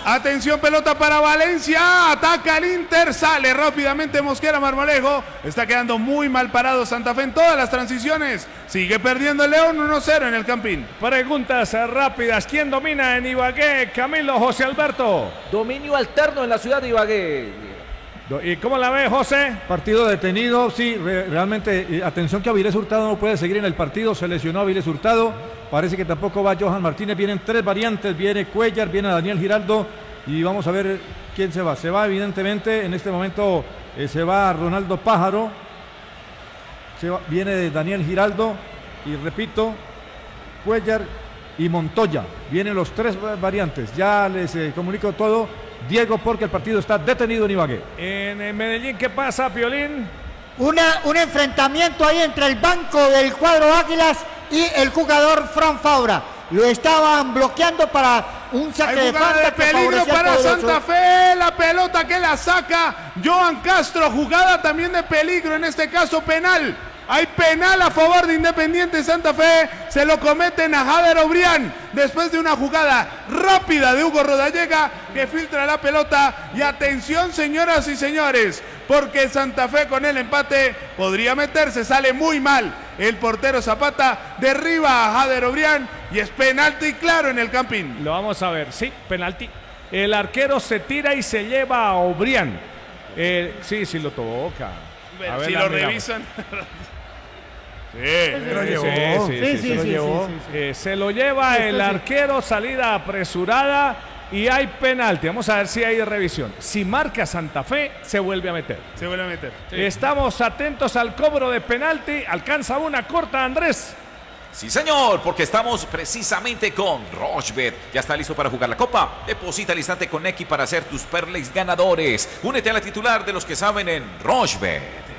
Atención, pelota para Valencia. Ataca el Inter. Sale rápidamente Mosquera Marmolejo. Está quedando muy mal parado Santa Fe en todas las transiciones. Sigue perdiendo el León 1-0 en el Campín. Preguntas rápidas. ¿Quién domina en Ibagué? Camilo, José Alberto. Dominio alterno en la ciudad de Ibagué. ¿Y cómo la ve, José? Partido detenido, sí, realmente, atención que Avilés Hurtado no puede seguir en el partido, se lesionó Avilés Hurtado, parece que tampoco va Johan Martínez, vienen tres variantes, viene Cuellar, viene Daniel Giraldo y vamos a ver quién se va. Se va evidentemente, en este momento se va Ronaldo Pájaro, viene Daniel Giraldo y repito, Cuellar y Montoya, vienen los tres variantes, ya les comunico todo. Diego, porque el partido está detenido en Ibagué. En Medellín, ¿qué pasa, Piolín? Un enfrentamiento ahí entre el banco del cuadro Águilas y el jugador Fran Fabra. Lo estaban bloqueando para un saque de falta. De peligro para Santa Fe. La pelota que la saca Johan Castro. Jugada también de peligro, en este caso penal. Hay penal a favor de Independiente Santa Fe. Se lo cometen a Jader Obrián después de una jugada rápida de Hugo Rodallega que filtra la pelota. Y atención, señoras y señores, porque Santa Fe con el empate podría meterse. Sale muy mal el portero Zapata, derriba a Jader Obrián y es penalti claro en el Campín. Lo vamos a ver, sí, penalti. El arquero se tira y se lleva a Obrián. Sí, lo toca. A ver, si lo revisan. Se lo lleva el arquero, salida apresurada y hay penalti. Vamos a ver si hay revisión. Si marca Santa Fe, se vuelve a meter. Se vuelve a meter. Sí. Estamos atentos al cobro de penalti. Alcanza una corta, Andrés. Sí, señor, porque estamos precisamente con Rochebet. Ya está listo para jugar la Copa. Deposita al instante con Nequi para hacer tus perles ganadores. Únete a la titular de los que saben en Rochebet.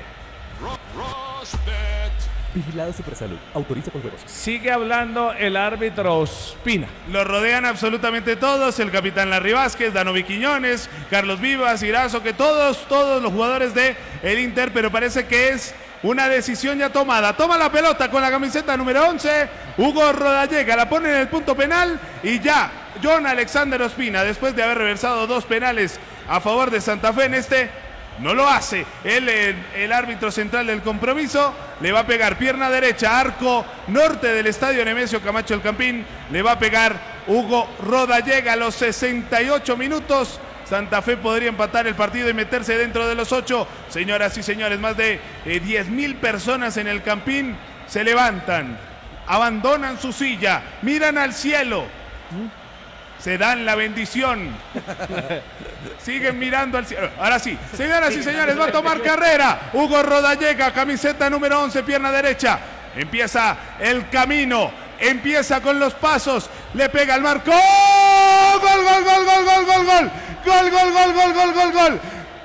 Vigilado Supersalud. Autoriza por juegos. Sigue hablando el árbitro Ospina. Lo rodean absolutamente todos. El capitán Larry Vázquez, Danovi Quiñones, Carlos Vivas, Irazo, que todos los jugadores de el Inter, pero parece que es una decisión ya tomada. Toma la pelota con la camiseta número 11. Hugo Rodallega la pone en el punto penal y ya John Alexander Ospina, después de haber reversado dos penales a favor de Santa Fe en este, no lo hace. El árbitro central del compromiso le va a pegar pierna derecha, arco norte del estadio Nemesio Camacho El Campín. Le va a pegar Hugo Rodallega a los 68 minutos. Santa Fe podría empatar el partido y meterse dentro de los 8. Señoras y señores, más de 10,000 personas en El Campín se levantan, abandonan su silla, miran al cielo, se dan la bendición, siguen mirando al cielo. Ahora sí, señoras y señores, va a tomar carrera Hugo Rodallega, camiseta número 11, pierna derecha. Empieza el camino, empieza con los pasos, le pega al marco. ¡Gol, gol, gol, gol, gol, gol, gol, gol! ¡Gol, gol, gol, gol, gol, gol, gol!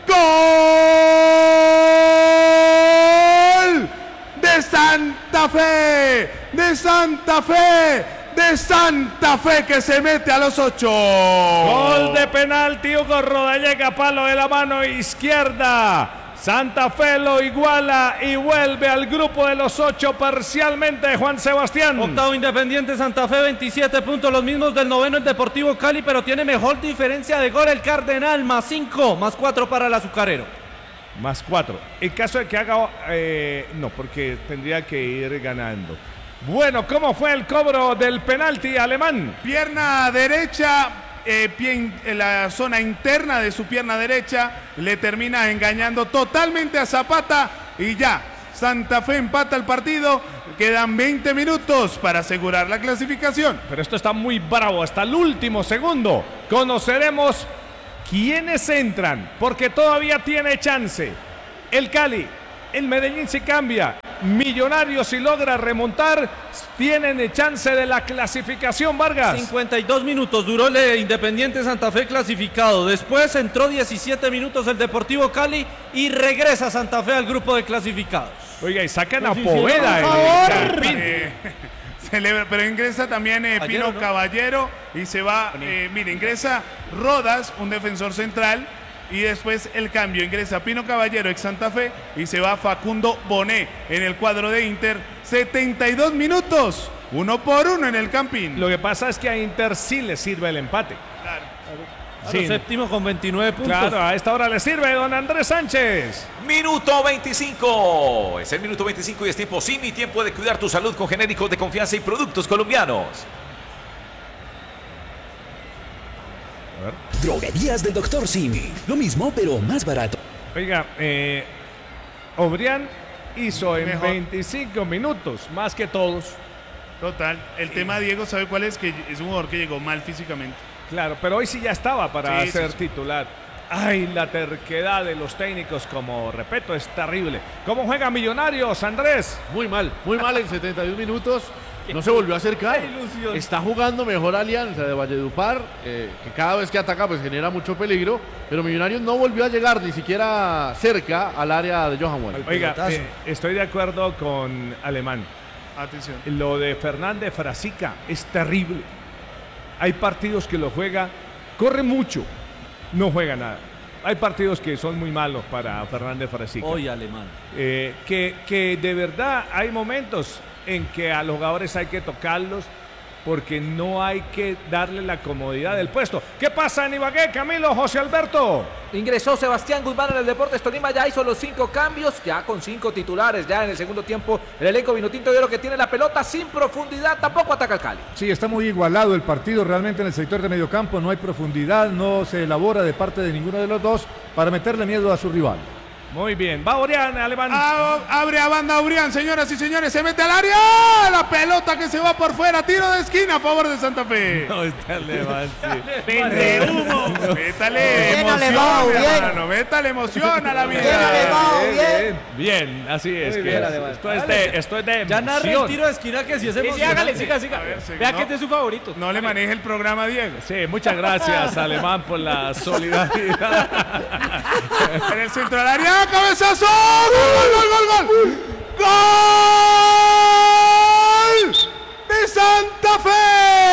¡Gol! ¡De Santa Fe! ¡De Santa Fe! De Santa Fe, que se mete a los 8. Gol de penalti, Hugo Rodallega, palo de la mano izquierda. Santa Fe lo iguala y vuelve al grupo de los 8 parcialmente, Juan Sebastián. Octavo Independiente Santa Fe, 27 puntos, los mismos del noveno el Deportivo Cali, pero tiene mejor diferencia de gol el Cardenal, +5, +4 para el azucarero. +4. En caso de que haga... no, porque tendría que ir ganando. Bueno, ¿cómo fue el cobro del penalti alemán? Pierna derecha, pie en la zona interna de su pierna derecha, le termina engañando totalmente a Zapata y ya, Santa Fe empata el partido. Quedan 20 minutos para asegurar la clasificación. Pero esto está muy bravo, hasta el último segundo. Conoceremos quiénes entran, porque todavía tiene chance. El Cali, el Medellín se cambia. Millonarios, si logra remontar, tienen chance de la clasificación, Vargas. 52 minutos duró el Independiente Santa Fe clasificado. Después entró 17 minutos el Deportivo Cali y regresa Santa Fe al grupo de clasificados. Oiga, y sacan a Poveda. Pero ingresa también Pino, ¿no? Caballero y se va, mire, ingresa Rodas, un defensor central. Y después el cambio, ingresa Pino Caballero, ex Santa Fe, y se va Facundo Bonet en el cuadro de Inter. 72 minutos, 1-1 en el Campín. Lo que pasa es que a Inter sí le sirve el empate. Claro. Sí. Séptimo con 29 puntos. Claro, a esta hora le sirve don Andrés Sánchez. Minuto 25. Es el minuto 25 y es tiempo Simi, tiempo de cuidar tu salud con genéricos de confianza y productos colombianos. Droguerías del Dr. Simi. Lo mismo, pero más barato. Oiga, Obrián hizo en Mejor. 25 minutos, más que todos. Total. El tema, Diego, ¿sabe cuál es? Que es un jugador que llegó mal físicamente. Claro, pero hoy sí ya estaba para Sí, ser sí. titular. Ay, la terquedad de los técnicos, como repito, es terrible. ¿Cómo juega Millonarios, Andrés? Muy mal en 71 minutos. No se volvió a acercar. Está jugando mejor Alianza de Valledupar, que cada vez que ataca pues genera mucho peligro. Pero Millonarios no volvió a llegar ni siquiera cerca al área de Johan Wall. Oiga, estoy de acuerdo con Alemán. Atención. Lo de Fernández Frasica es terrible. Hay partidos que lo juega, corre mucho, no juega nada. Hay partidos que son muy malos para Fernández Frasica. Hoy alemán. Que de verdad hay momentos en que a los jugadores hay que tocarlos porque no hay que darle la comodidad del puesto. ¿Qué pasa en Ibagué, Camilo, José Alberto? Ingresó Sebastián Guzmán en el Deportes Tolima, ya hizo los 5 cambios, ya con 5 titulares, ya en el segundo tiempo el elenco vinotinto de oro que tiene la pelota sin profundidad, tampoco ataca al Cali. Sí, está muy igualado el partido realmente en el sector de mediocampo, no hay profundidad, no se elabora de parte de ninguno de los dos para meterle miedo a su rival. Muy bien, va Orián, Alemán. Abre a banda Urián, señoras y señores, se mete al área. La pelota que se va por fuera, tiro de esquina a favor de Santa Fe. No, está Alemán, sí. ¡Vende humo! Métale Bien, emoción, Alemão, bien. hermano. Métale emoción a la Bien, vida. Alemão, bien. Bien, así es. Muy que bien, es. Alemán. Esto es de Ya narra el emoción. tiro de esquina que si es Sí, emocionante. hágale, siga, siga. A ver, sí, Vea no. que este es su favorito. No le maneje el programa, Diego. Sí, muchas gracias, Alemán, por la solidaridad. En el centro del área, cabezazo. ¡Gol, gol, gol, gol! ¡Gol! ¡De Santa Fe!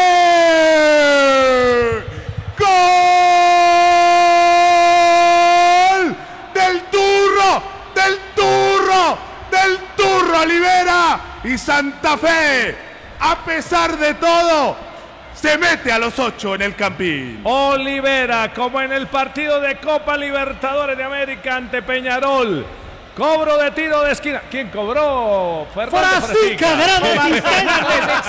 ¡Gol! ¡Del Turro! ¡Del Turro! ¡Del Turro Olivera! Y Santa Fe, a pesar de todo, se mete a los 8 en el Campín. Olivera, como en el partido de Copa Libertadores de América ante Peñarol. Cobro de tiro de esquina. ¿Quién cobró? Fernando Frasica, gran asistencia.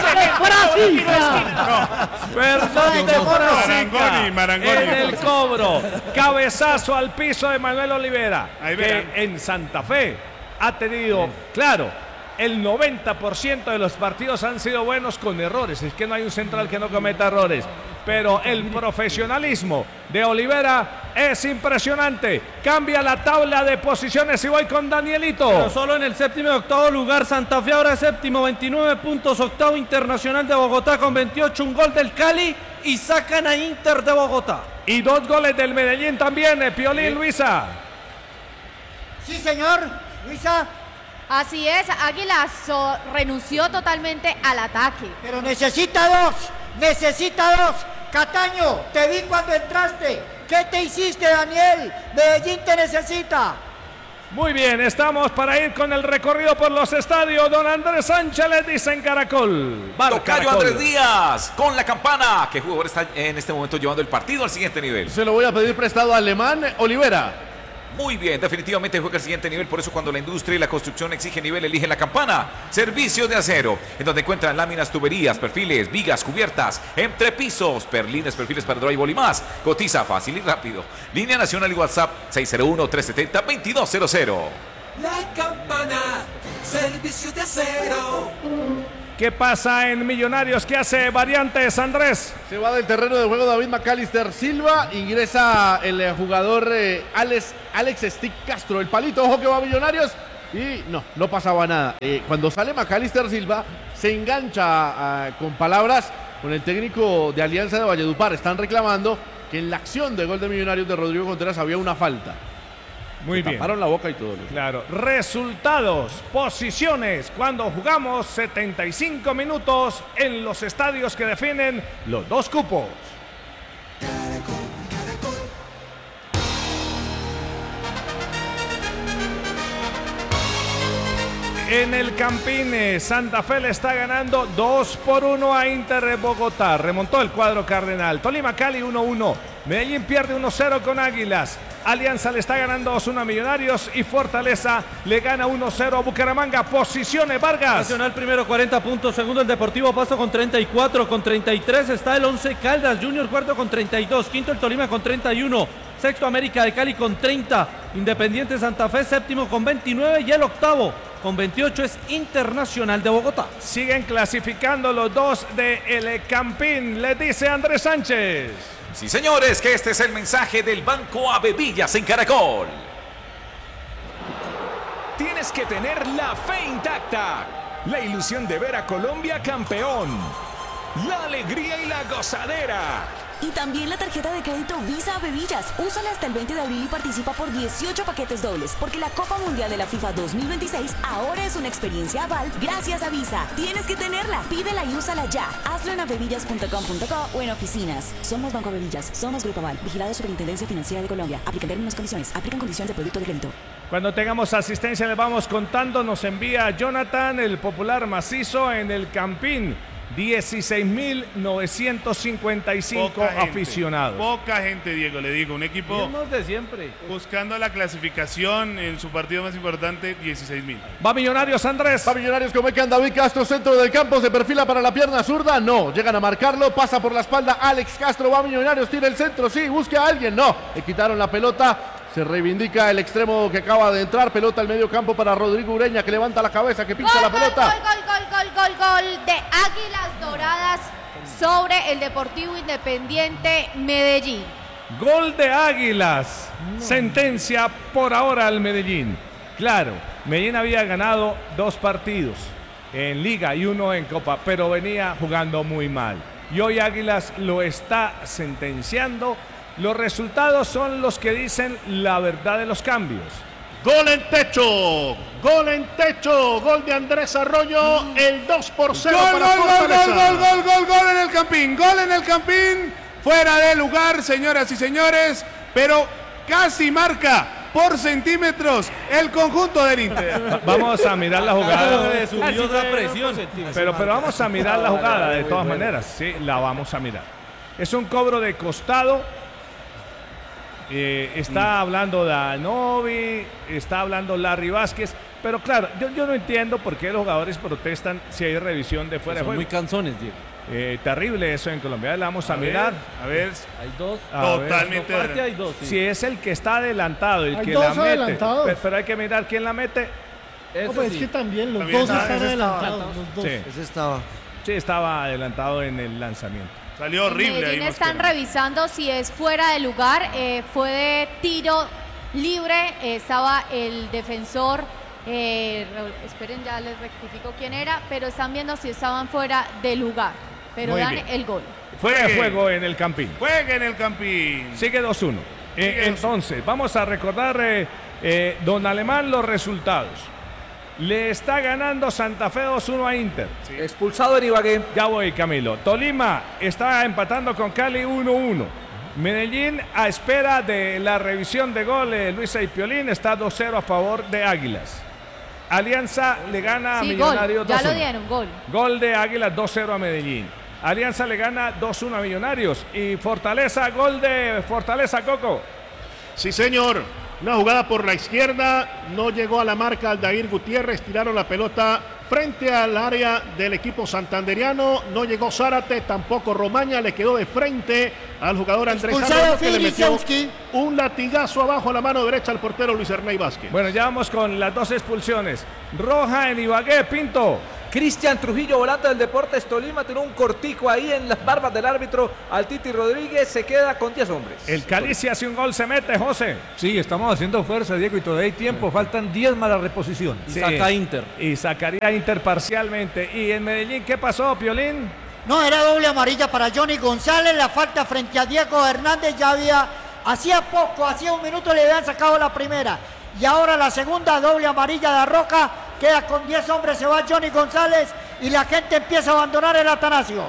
Fernando Marangoni, Marangoni. en el cobro. Cabezazo al piso de Manuel Olivera. Ahí que verán. en Santa Fe ha tenido, claro, el 90% de los partidos han sido buenos con errores. Es que no hay un central que no cometa errores. Pero el profesionalismo de Olivera es impresionante. Cambia la tabla de posiciones y voy con Danielito. Pero solo en el séptimo y octavo lugar. Santa Fe ahora es séptimo, 29 puntos. Octavo Internacional de Bogotá con 28. Un gol del Cali y sacan a Inter de Bogotá. Y 2 goles del Medellín también, Piolín, Luisa. Sí, señor. Luisa, Así es, Águilas renunció totalmente al ataque. pero necesita dos. Necesita dos. Cataño, te vi cuando entraste. ¿Qué te hiciste, Daniel? Medellín te necesita. Muy bien, estamos para ir con el recorrido por los estadios. Don Andrés Sánchez les dice en Caracol. Bar Tocayo Caracol. Andrés Díaz con la campana. ¿Qué jugador está en este momento llevando el partido al siguiente nivel? Se lo voy a pedir prestado a Alemán Olivera. Muy bien, definitivamente juega al siguiente nivel. Por eso cuando la industria y la construcción exige nivel, elige la campana. Servicios de acero, en donde encuentran láminas, tuberías, perfiles, vigas, cubiertas, entrepisos, perlines, perfiles para drywall y más. Cotiza fácil y rápido. Línea nacional y WhatsApp 601-370-2200. La campana, servicio de acero. ¿Qué pasa en Millonarios? ¿Qué hace Variantes, Andrés? Se va del terreno de juego David McAllister Silva. Ingresa el jugador Alex Stick Castro. El palito, ojo que va a Millonarios. Y no pasaba nada. Cuando sale McAllister Silva, se engancha con palabras con el técnico de Alianza de Valledupar. Están reclamando que en la acción de gol de Millonarios de Rodrigo Contreras había una falta. Muy bien. Taparon la boca y todo. Claro. Resultados, posiciones, cuando jugamos 75 minutos en los estadios que definen los dos cupos. En el Campín, Santa Fe le está ganando 2-1 a Inter de Bogotá. Remontó el cuadro cardenal. Tolima Cali 1-1. Medellín pierde 1-0 con Águilas. Alianza le está ganando 2-1 a Millonarios y Fortaleza le gana 1-0 a Bucaramanga. Posiciones, Vargas. Nacional primero 40 puntos, segundo el Deportivo Pasto con 34, con 33 está el 11 Caldas, Junior cuarto con 32, quinto el Tolima con 31, sexto América de Cali con 30, Independiente Santa Fe séptimo con 29 y el octavo con 28 es Internacional de Bogotá. Siguen clasificando los dos de El Campín, les dice Andrés Sánchez. Sí, señores, que este es el mensaje del Banco Avevillas en Caracol. Tienes que tener la fe intacta, la ilusión de ver a Colombia campeón, la alegría y la gozadera. Y también la tarjeta de crédito Visa Avevillas. Úsala hasta el 20 de abril y participa por 18 paquetes dobles, porque la Copa Mundial de la FIFA 2026 ahora es una experiencia aval gracias a Visa. Tienes que tenerla. Pídela y úsala ya. Hazlo en avevillas.com.co o en oficinas. Somos Banco Avevillas. Somos Grupo Aval. Vigilado Superintendencia Financiera de Colombia. Aplican términos y condiciones. Aplican condiciones de producto de crédito. Cuando tengamos asistencia le vamos contando. Nos envía Jonathan, el popular macizo en El Campín. 16.955 aficionados. Poca gente, Diego, le digo. Un equipo de siempre. Buscando la clasificación en su partido más importante, 16.000. Va Millonarios, Andrés. Va Millonarios con Beckham, David Castro, centro del campo, se perfila para la pierna zurda, no. Llegan a marcarlo, pasa por la espalda Alex Castro, va Millonarios, tira el centro, sí, busca a alguien, no. Le quitaron la pelota. Se reivindica el extremo que acaba de entrar. Pelota al medio campo para Rodrigo Ureña, que levanta la cabeza, que pincha la pelota. Gol de Águilas Doradas sobre el Deportivo Independiente Medellín. Gol de Águilas. Sentencia por ahora al Medellín. Claro, Medellín había ganado 2 partidos en Liga y 1 en Copa, pero venía jugando muy mal. Y hoy Águilas lo está sentenciando. Los resultados son los que dicen la verdad de los cambios. Gol en techo, gol de Andrés Arroyo, el 2-0 para Fortaleza. Gol en el Campín, fuera de lugar, señoras y señores, pero casi marca por centímetros el conjunto del Inter. Vamos a mirar la jugada. Subió la presión. Pero vamos a mirar la jugada de todas maneras, sí, la vamos a mirar. Es un cobro de costado. Está hablando Danovi, está hablando Larry Vázquez, pero claro, yo no entiendo por qué los jugadores protestan si hay revisión de fuera de juego. Son muy canzones, Diego. Terrible eso en Colombia, la vamos a mirar. A ver, hay 2. Totalmente. Hay 2. Sí. Si es el que está adelantado, el hay que 2 la mete. Adelantados. Pero hay que mirar quién la mete. No, pues es que también los dos están adelantados. Los dos. Sí. Sí, estaba adelantado en el lanzamiento. Salió horrible. Medellín están revisando si es fuera de lugar. Fue de tiro libre. Estaba el defensor. Esperen, ya les rectifico quién era. Pero están viendo si estaban fuera de lugar. Pero muy dan bien. el gol. Fue de juego en el Campín. Juega en el Campín. Sigue 2-1. Entonces, vamos a recordar, don Alemán, los resultados. Le está ganando Santa Fe 2-1 a Inter. Sí. Expulsado en Ibagué. Ya voy, Camilo. Tolima está empatando con Cali 1-1. Medellín, a espera de la revisión de gol, Luisa y Piolín, está 2-0 a favor de Águilas. Alianza le gana a Millonarios 2-1. Ya lo dieron, gol. Gol de Águilas 2-0 a Medellín. Alianza le gana 2-1 a Millonarios. Y Fortaleza, gol de Fortaleza, Coco. Sí, señor. Una jugada por la izquierda, no llegó a la marca Aldair Gutiérrez, tiraron la pelota frente al área del equipo santanderiano, no llegó Zárate, tampoco Romaña, le quedó de frente al jugador Andrés Arroyo, que le metió un latigazo abajo a la mano derecha al portero Luis Ernei Vázquez. Bueno, ya vamos con las 2 expulsiones. Roja en Ibagué, Pinto. Cristian Trujillo, volante del Deportes Tolima, tiró un cortico ahí en las barbas del árbitro al Titi Rodríguez, se queda con 10 hombres. El Cali si hace un gol se mete, José. Sí, estamos haciendo fuerza, Diego, y todavía hay tiempo, faltan 10 más la reposición. Y saca Inter. Y sacaría Inter parcialmente. ¿Y en Medellín qué pasó, Piolín? No, era doble amarilla para Johnny González, la falta frente a Diego Hernández ya hacía poco, hacía un minuto le habían sacado la primera. Y ahora la segunda, doble amarilla de Roca, queda con 10 hombres, se va Johnny González y la gente empieza a abandonar el Atanasio.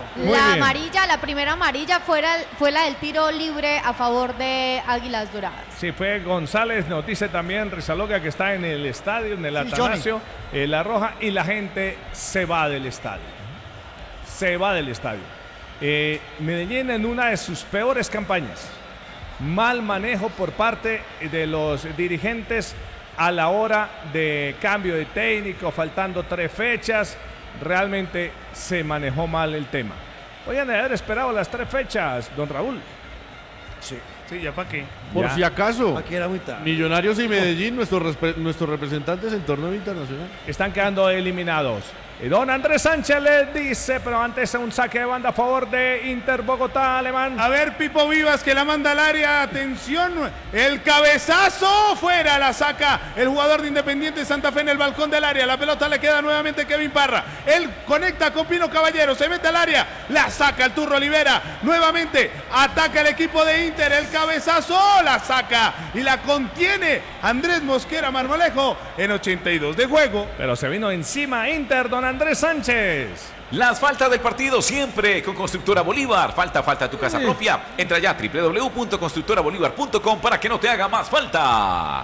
La primera amarilla fue la del tiro libre a favor de Águilas Doradas. Sí, fue González, nos dice también Rizaloga que está en el estadio, en el Atanasio, la roja, y la gente se va del estadio. Se va del estadio. Medellín en una de sus peores campañas. mal manejo por parte de los dirigentes a la hora de cambio de técnico, faltando 3 fechas. Realmente se manejó mal el tema. Podían haber esperado las 3 fechas, don Raúl. Sí, ya para qué. Por Ya. si acaso, Aquí era muy tarde. Millonarios y Medellín, nuestros representantes en torneo internacional. Están quedando eliminados. Y don Andrés Sánchez le dice, pero antes un saque de banda a favor de Inter Bogotá, Alemán. A ver, Pipo Vivas que la manda al área. Atención, el cabezazo fuera, la saca el jugador de Independiente Santa Fe en el balcón del área. La pelota le queda nuevamente a Kevin Parra. Él conecta con Pino Caballero, se mete al área, la saca el Turro Olivera. Nuevamente ataca el equipo de Inter, el cabezazo, la saca y la contiene Andrés Mosquera Marmolejo en 82 de juego. Pero se vino encima Inter, don Andrés Sánchez. Las faltas del partido siempre con Constructora Bolívar. Falta tu casa propia. Entra ya a www.constructorabolívar.com para que no te haga más falta.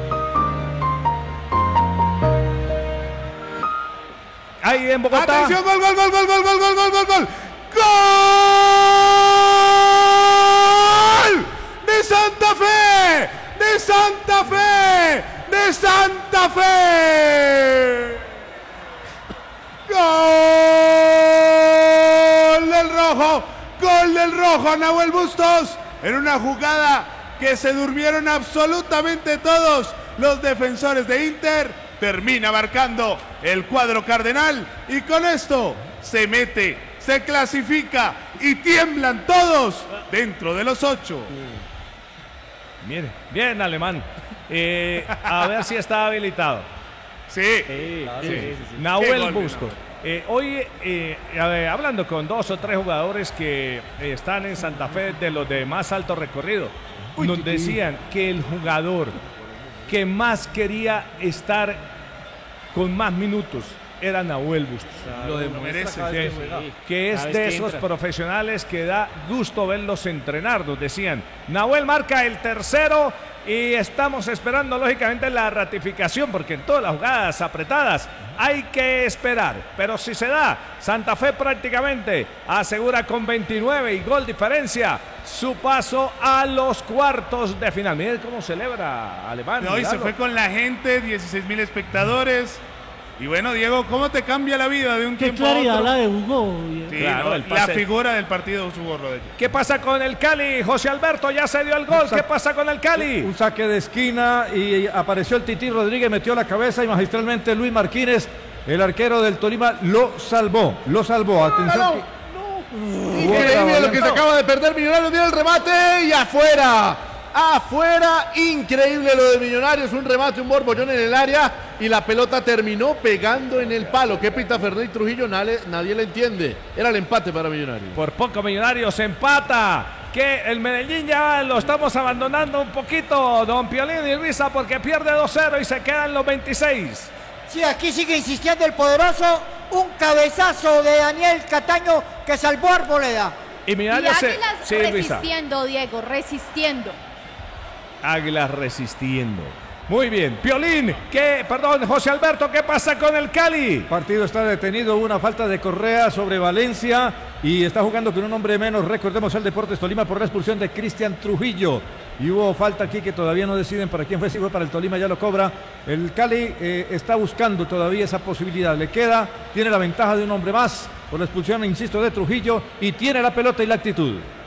Ahí en Bogotá. Atención, gol. ¡Gol! ¡De Santa Fe! ¡De Santa Fe! ¡De Santa Fe! Gol del rojo, Nahuel Bustos, en una jugada que se durmieron absolutamente todos los defensores de Inter. Termina marcando el cuadro cardenal y con esto se mete, se clasifica y tiemblan todos dentro de los 8. Bien, bien, Alemán. A ver si está habilitado. Sí. Nahuel Bustos. Hoy, hablando con 2 o 3 jugadores que están en Santa Fe de los de más alto recorrido, nos decían que el jugador que más quería estar con más minutos era Nahuel Bustos. Lo demuestra que es de esos profesionales que da gusto verlos entrenar, nos decían. Nahuel marca el tercero y estamos esperando lógicamente la ratificación, porque en todas las jugadas apretadas hay que esperar, pero si se da, Santa Fe prácticamente asegura con 29 y gol diferencia su paso a los cuartos de final. Miren cómo celebra Alemán. Hoy se fue con la gente, 16,000 espectadores. Y bueno, Diego, ¿cómo te cambia la vida de un tiempo a otro? Qué claridad la de Hugo. Sí, Claro, no, la figura del partido es Hugo Rodríguez. ¿Qué pasa con el Cali? José Alberto ya se dio el gol. ¿Qué pasa con el Cali? Un saque de esquina y apareció el Tití Rodríguez, metió la cabeza y magistralmente Luis Marquínez, el arquero del Tolima, lo salvó. Atención. Increíble lo que se acaba de perder Millonarios, dio el remate y afuera. Increíble lo de Millonarios, un remate, un borbollón en el área y la pelota terminó pegando en el palo. ¿Qué pita Fernández Trujillo? Nadie le entiende. Era el empate para Millonarios. Por poco Millonarios empata. Que el Medellín ya lo estamos abandonando un poquito, don Piolín y Risa, porque pierde 2-0 y se quedan los 26. Sí, aquí sigue insistiendo el poderoso. Un cabezazo de Daniel Cataño que salvó a Arboleda. Y Águilas sí, Luisa. resistiendo, Diego, resistiendo. Águilas resistiendo. Muy bien. Piolín, José Alberto, ¿qué pasa con el Cali? El partido está detenido, hubo una falta de Correa sobre Valencia y está jugando con un hombre menos. Recordemos el Deportes Tolima por la expulsión de Cristian Trujillo. Y hubo falta aquí que todavía no deciden para quién fue, si fue para el Tolima, ya lo cobra. El Cali está buscando todavía esa posibilidad. Tiene la ventaja de un hombre más por la expulsión, insisto, de Trujillo y tiene la pelota y la actitud.